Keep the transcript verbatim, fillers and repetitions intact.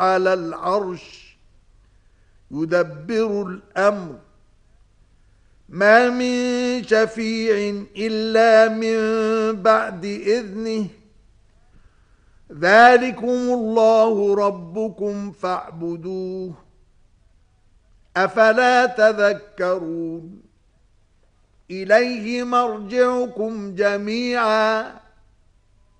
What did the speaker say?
على العرش يدبر الأمر ما من شفيع إلا من بعد إذنه ذلكم الله ربكم فاعبدوه أفلا تذكرون إليه مرجعكم جميعا